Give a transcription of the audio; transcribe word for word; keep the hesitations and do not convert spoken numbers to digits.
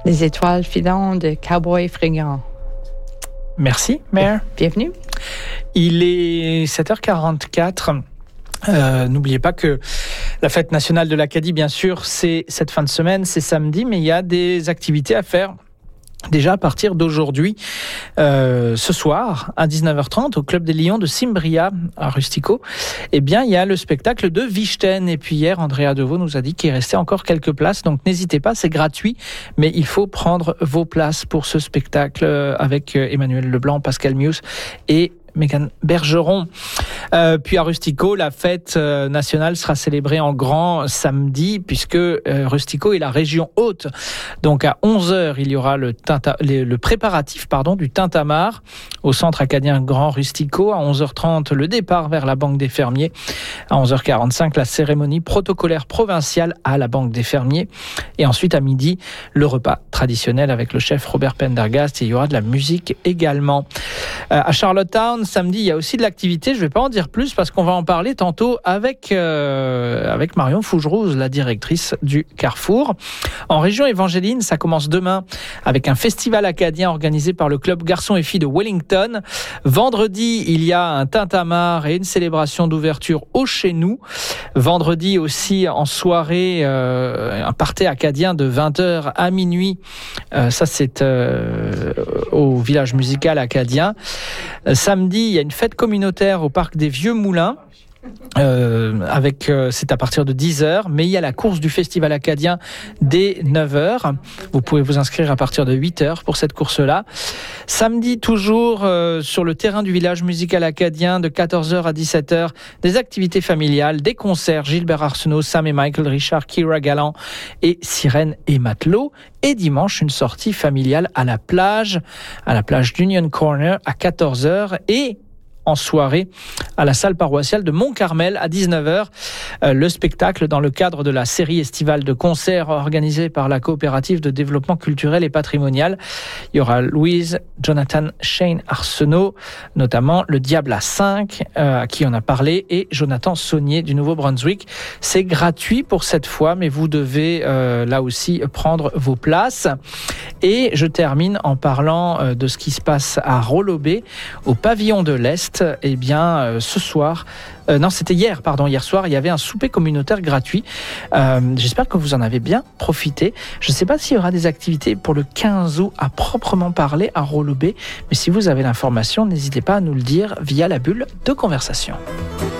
Les étoiles filantes de Cowboy Fringant. Merci, Mare. Bienvenue. Il est sept heures quarante-quatre. Euh, n'oubliez pas que la fête nationale de l'Acadie, bien sûr, c'est cette fin de semaine, c'est samedi, mais il y a des activités à faire. Déjà à partir d'aujourd'hui, euh, ce soir, à dix-neuf heures trente, au Club des Lions de Cimbria, à Rustico, eh bien, il y a le spectacle de Vichten. Et puis hier, Andrea Deveau nous a dit qu'il restait encore quelques places. Donc n'hésitez pas, c'est gratuit, mais il faut prendre vos places pour ce spectacle avec Emmanuel Leblanc, Pascal Mius et Mégane Bergeron. Euh, puis à Rustico, la fête euh, nationale sera célébrée en grand samedi, puisque euh, Rustico est la région haute. Donc à onze heures, il y aura le, tinta, le, le préparatif pardon, du tintamarre au centre acadien Grand Rustico. À onze heures trente, le départ vers la Banque des Fermiers. À onze heures quarante-cinq, la cérémonie protocolaire provinciale à la Banque des Fermiers. Et ensuite, à midi, le repas traditionnel avec le chef Robert Pendergast. Et il y aura de la musique également. Euh, à Charlottetown, samedi, il y a aussi de l'activité. Je ne vais pas en dire plus parce qu'on va en parler tantôt avec, euh, avec Marion Fougerouz, la directrice du Carrefour. En région Évangéline, ça commence demain avec un festival acadien organisé par le club Garçons et Filles de Wellington. Vendredi, il y a un tintamarre et une célébration d'ouverture au Chez Nous. Vendredi aussi, en soirée, euh, un party acadien de vingt heures à minuit. Euh, ça, c'est euh, au village musical acadien. Euh, samedi, il y a une fête communautaire au parc des Vieux Moulins. Euh, avec, euh, c'est à partir de dix heures, mais il y a la course du festival acadien dès neuf heures. Vous pouvez vous inscrire à partir de huit heures pour cette course-là. Samedi, toujours euh, sur le terrain du village musical acadien, de quatorze heures à dix-sept heures, des activités familiales, des concerts, Gilbert Arsenault, Sam et Michael Richard, Kira Galland et Sirène et Matelot. Et dimanche, une sortie familiale à la plage, à la plage d'Union Corner à quatorze heures et en soirée à la salle paroissiale de Mont-Carmel à dix-neuf heures. Euh, le spectacle dans le cadre de la série estivale de concerts organisée par la coopérative de développement culturel et patrimonial. Il y aura Louise, Jonathan, Shane Arsenault, notamment le Diable à cinq, euh, à qui on a parlé, et Jonathan Saunier du Nouveau-Brunswick. C'est gratuit pour cette fois, mais vous devez euh, là aussi prendre vos places. Et je termine en parlant euh, de ce qui se passe à Rolobé, au pavillon de l'Est. Eh bien, euh, ce soir, euh, non, c'était hier, pardon, hier soir, il y avait un souper communautaire gratuit. Euh, j'espère que vous en avez bien profité. Je ne sais pas s'il y aura des activités pour le quinze août à proprement parler à Rolobé, mais si vous avez l'information, n'hésitez pas à nous le dire via la bulle de conversation.